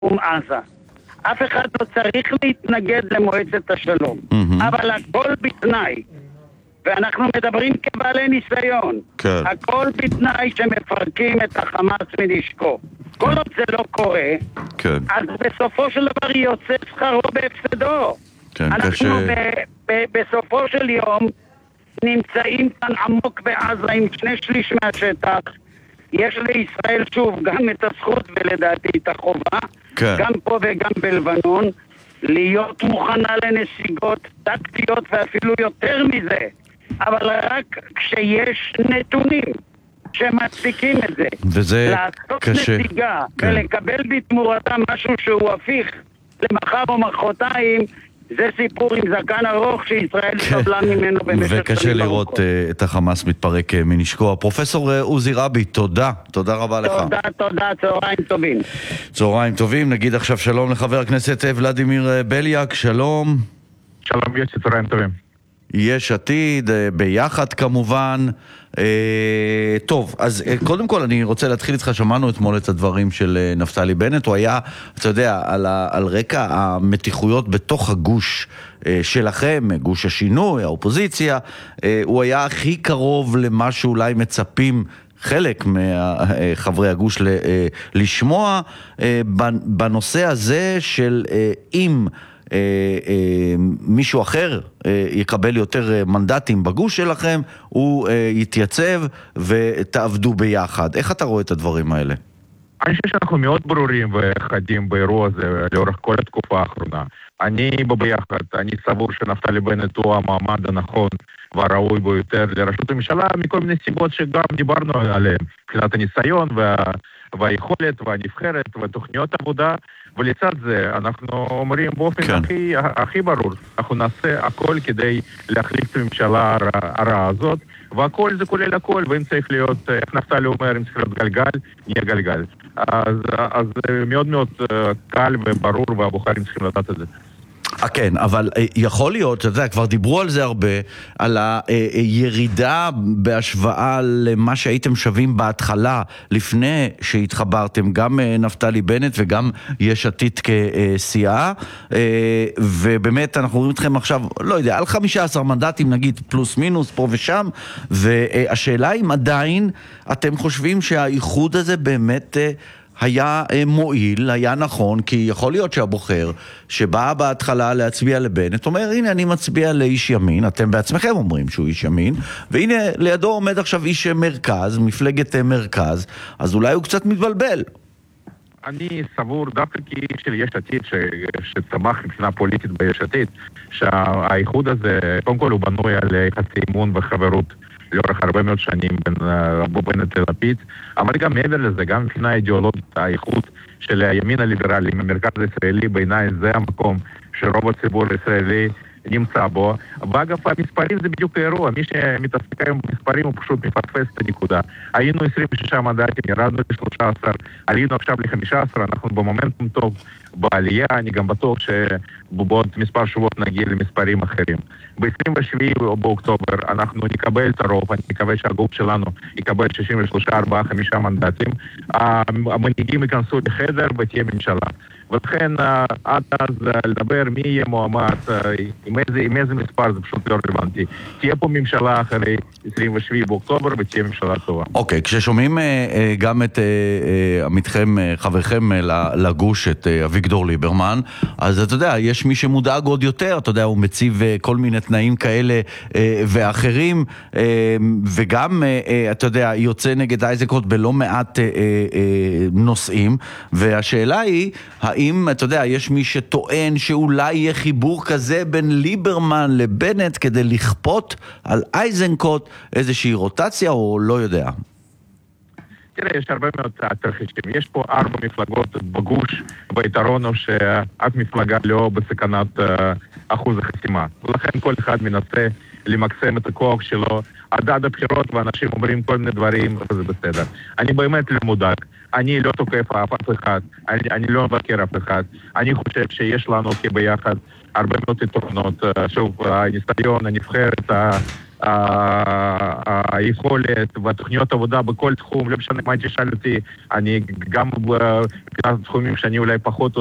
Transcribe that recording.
עזה. אף אחד לא צריך להתנגד למועצת השלום. אבל הכל בתנאי. ואנחנו מדברים כבעלי ניסיון. כן. הכל בתנאי שמפרקים את החמאס מנשקו. כל עוד זה לא קורה, כן. אז בסופו של דבר יוצא שכרו בהפסדו. כן, אנחנו קשה. בסופו של יום נמצאים כאן עמוק בעזה עם 2/3 מהשטח. יש לישראל שוב גם את הזכות ולדעתי את החובה, כן. גם פה וגם בלבנון, להיות מוכנה לנסיגות טקטיות ואפילו יותר מזה, אבל רק כשיש נתונים שמצדיקים את זה. וזה לעשות קשה. נסיגה כן. ולקבל בתמורתה משהו שהוא הפיך למחר או מחרתיים, זה סיפור עם זקן ארוך שישראל סבלה ממנו במשך וקשה שנים לראות ארוכות. את החמאס מתפרק מנשקו. פרופסור עוזי רבי, תודה רבה לך. תודה, צהריים טובים. צהריים טובים, נגיד עכשיו שלום לחבר הכנסת ולדימיר בליאק, שלום. שלום, יש צהריים טובים. יש עתיד, ביחד כמובן. טוב, אז קודם כל אני רוצה להתחיל איתך, שמענו אתמול את הדברים של נפתלי בנט, הוא היה, אתה יודע, על רקע המתיחויות בתוך הגוש שלכם, גוש השינוי, האופוזיציה, הוא היה הכי קרוב למה שאולי מצפים חלק מחברי הגוש לשמוע בנושא הזה של אם מישהו אחר יקבל יותר מנדטים בגוש שלכם, הוא יתייצב ותעבדו ביחד. איך אתה רואה את הדברים האלה? אני חושב שאנחנו מאוד ברורים וחדים באירוע הזה לאורך כל התקופה האחרונה. אני ביחד, אני סבור שנפתלי בנט הוא המעמד הנכון והראוי ביותר לראשות הממשלה, מכל מיני סיבות שגם דיברנו עליהן, מבחינת הניסיון והיכולת והנבחרת ותוכניות עבודה, ולצד זה אנחנו אומרים באופן הכי ברור, אנחנו נעשה הכל כדי להחליף את הממשלה הרעה הזאת, והכל זה כולל הכל, ואם צריך להיות, איך נפתלי אומר, אם צריך להיות גלגל, נהיה גלגל. אז מאוד מאוד קל וברור, והבוחרים צריכים לדעת את זה. כן, אבל יכול להיות, אתה יודע, כבר דיברו על זה הרבה, על הירידה בהשוואה למה שהייתם שווים בהתחלה, לפני שהתחברתם, גם נפתלי בנט וגם יש עתיד כסיעה, ובאמת אנחנו רואים אתכם עכשיו, לא יודע, על 15 מנדטים נגיד, פלוס מינוס פה ושם, והשאלה אם עדיין אתם חושבים שהאיחוד הזה באמת היה מועיל, היה נכון, כי יכול להיות שהבוחר שבא בהתחלה להצביע לבנט, אומר, הנה אני מצביע לאיש ימין, אתם בעצמכם אומרים שהוא איש ימין, והנה לידו עומד עכשיו איש מרכז, מפלגת מרכז, אז אולי הוא קצת מתבלבל. אני סבור דווקא כאיש של יש עתיד שצמח מבחינה פוליטית ביש עתיד, שהאיחוד הזה, קודם כל הוא בנוי על יחסי אמון וחברות לאורך הרבה מאוד שנים בין בנט ללפיד, אבל גם מעבר לזה, גם מבחינה אידיאולוגית, האיחוד של הימין הליברלי עם המרכז הישראלי, בעיניי זה המקום שרוב הציבור הישראלי נמצא בו. ואגב, המספרים זה בדיוק האירוע, מי שמתעסק היום במספרים הוא פשוט מפספס את הנקודה. היינו 26 מנדטים, ירדנו ל-13, עלינו עכשיו ל-15, אנחנו במומנטום טוב בעלייה, אני גם בטוח שבעוד מספר שבועות נגיע למספרים אחרים. ב-27 באוקטובר אנחנו נקבל את הרוב, אני מקווה שהגוף שלנו יקבל 63, 4, 5 מנדטים, המנהיגים ייכנסו לחדר ותהיה ממשלה. ולכן עד אז לדבר מי יהיה מועמד, עם איזה מספר זה פשוט לא רלוונטי. תהיה פה ממשלה אחרי 27 באוקטובר ותהיה ממשלה טובה. אוקיי, כששומעים גם את עמיתכם, חברכם לגוש, את אביגדור ליברמן, אז אתה יודע, יש מי שמודאג עוד יותר, אתה יודע, הוא מציב כל מיני תנאים כאלה ואחרים, וגם, אתה יודע, יוצא נגד איזנקוט בלא מעט נושאים, והשאלה היא, האם, אתה יודע, יש מי שטוען שאולי יהיה חיבור כזה בין ליברמן לבנט כדי לכפות על איזנקוט איזושהי רוטציה או לא יודע? תראה, יש הרבה מאוד תרחישים. יש פה 4 מפלגות בגוש, והיתרון הוא שאף מפלגה לא בסכנת אחוז החסימה. ולכן כל אחד מנסה למקסם את הכוח שלו עד הבחירות, ואנשים אומרים כל מיני דברים, וזה בסדר. אני באמת לא מודאג. אני לא תוקף אף אחד, אני לא מבקר אף אחד. אני חושב שיש לנו כביחד הרבה מאוד יתרונות. שוב, הניסיון, הנבחרת, היכולת והתוכניות עבודה בכל תחום, לא משנה מה תשאל אותי, אני גם בתחומים שאני אולי פחות